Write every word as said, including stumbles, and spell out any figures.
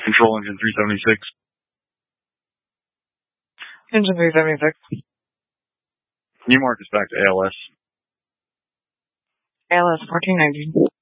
Control engine three seventy-six. Engine three seventy-six. Can you mark us back to A L S? A L S fourteen ninety.